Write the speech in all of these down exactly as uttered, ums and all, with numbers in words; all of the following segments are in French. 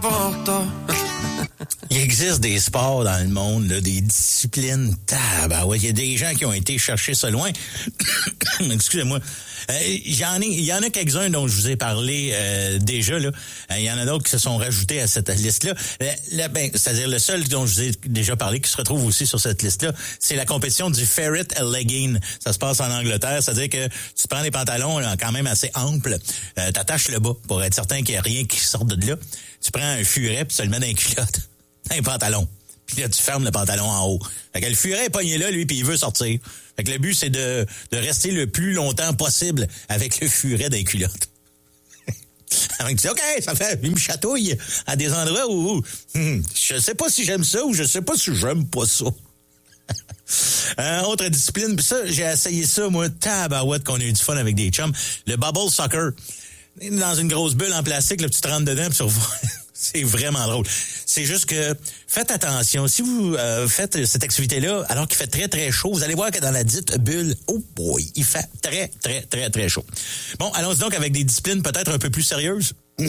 importa. Il existe des sports dans le monde, là, des disciplines. Tabarouette, ouais, il y a des gens qui ont été chercher ça loin. Excusez-moi. Euh, j'en ai, il y en a quelques-uns dont je vous ai parlé euh, déjà là. Il euh, y en a d'autres qui se sont rajoutés à cette liste-là. Euh, là, ben, c'est-à-dire le seul dont je vous ai déjà parlé qui se retrouve aussi sur cette liste-là, c'est la compétition du ferret legging. Ça se passe en Angleterre, c'est-à-dire que tu prends des pantalons là, quand même assez amples, euh, t'attaches le bas pour être certain qu'il n'y a rien qui sorte de là. Tu prends un furet puis tu le mets dans une culotte, un pantalon. Puis là, tu fermes le pantalon en haut. Fait que le furet est pogné là, lui, puis il veut sortir. Fait que le but, c'est de, de rester le plus longtemps possible avec le furet des culottes. Fait que tu dis, OK, ça fait, il me chatouille à des endroits où, hum, je sais pas si j'aime ça ou je sais pas si j'aime pas ça. euh, autre discipline, puis ça, j'ai essayé ça, moi, tabarouette, qu'on a eu du fun avec des chums. Le bubble soccer. Dans une grosse bulle en plastique, là, tu te rentres dedans, puis tu revois. C'est vraiment drôle. C'est juste que faites attention. Si vous euh, faites cette activité-là, alors qu'il fait très, très chaud, vous allez voir que dans la dite bulle, oh boy, il fait très, très, très, très chaud. Bon, allons-y donc avec des disciplines peut-être un peu plus sérieuses.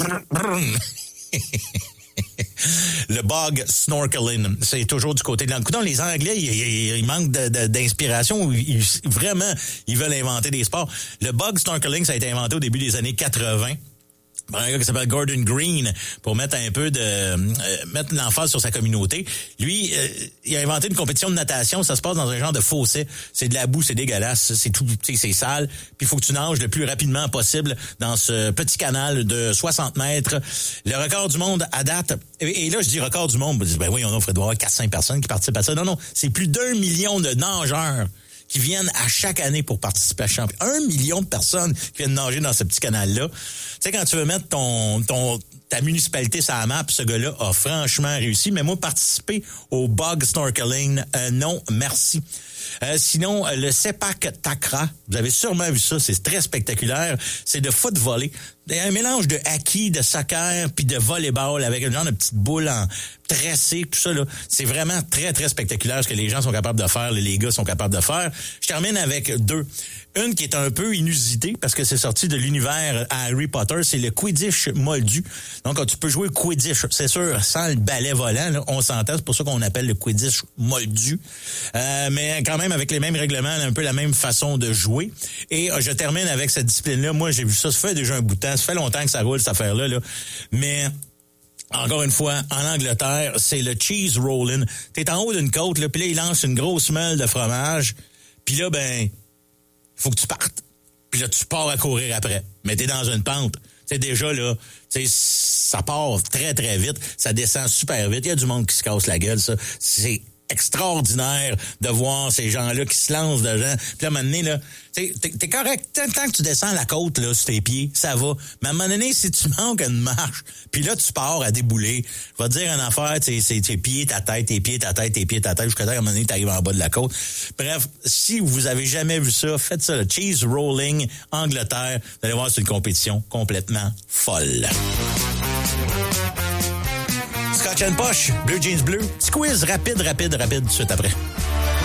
Le bog snorkeling, c'est toujours du côté de l'angle. Écoutez, les Anglais, ils, ils manquent de, de, d'inspiration. Ils, vraiment, ils veulent inventer des sports. Le bog snorkeling, ça a été inventé au début des années quatre-vingts. Un gars qui s'appelle Gordon Green, pour mettre un peu de euh, mettre l'emphase sur sa communauté. Lui, euh, il a inventé une compétition de natation. Ça se passe dans un genre de fossé. C'est de la boue, c'est dégueulasse, c'est tout, c'est sale. Puis il faut que tu nages le plus rapidement possible dans ce petit canal de soixante mètres. Le record du monde à date. Et, et là, je dis record du monde. Ben oui, on offre de voir quatre cinq personnes qui participent à ça. Non, non, c'est plus d'un million de nageurs qui viennent à chaque année pour participer à champion. Un million de personnes qui viennent nager dans ce petit canal-là. Tu sais, quand tu veux mettre ton, ton, ta municipalité sur la map, ce gars-là a franchement réussi. Mais moi, participer au bog snorkeling, euh, non, merci. Euh, sinon, le Sepak Takraw, vous avez sûrement vu ça, c'est très spectaculaire. C'est de foot volley. Un mélange de hockey, de soccer, puis de volleyball avec un genre de petite boule en tressée, tout ça, là. C'est vraiment très, très spectaculaire ce que les gens sont capables de faire, les gars sont capables de faire. Je termine avec deux. Une qui est un peu inusitée parce que c'est sorti de l'univers Harry Potter, c'est le Quidditch moldu. Donc, tu peux jouer Quidditch, c'est sûr, sans le balai volant, là, on s'entend, c'est pour ça qu'on appelle le Quidditch moldu. Euh, mais quand même avec les mêmes règlements, un peu la même façon de jouer. Et euh, je termine avec cette discipline-là. Moi, j'ai vu ça, ça fait déjà un bout de temps, ça fait longtemps que ça roule, cette affaire-là, là. Mais encore une fois, en Angleterre, c'est le cheese rolling. T'es en haut d'une côte, là, puis là, il lance une grosse meule de fromage. Puis là, ben, il faut que tu partes. Puis là, tu pars à courir après. Mais t'es dans une pente. C'est déjà là, tu sais, ça part très, très vite. Ça descend super vite. Il y a du monde qui se casse la gueule, ça. C'est extraordinaire de voir ces gens-là qui se lancent dedans. Puis là, à un moment donné, là, t'es, t'es correct. Tant, tant que tu descends la côte, là, sur tes pieds, ça va. Mais à un moment donné, si tu manques une marche, puis là, tu pars à débouler, je vais te dire une affaire, c'est tes pieds, ta tête, tes pieds, ta tête, tes pieds, ta tête, jusqu'à temps qu'à un moment donné, t'arrives en bas de la côte. Bref, si vous avez jamais vu ça, faites ça, le cheese rolling, Angleterre. Vous allez voir, c'est une compétition complètement folle. Scotch and Posh, Blue Jeans Bleu. Petit quiz rapide, rapide, rapide, tout de suite après.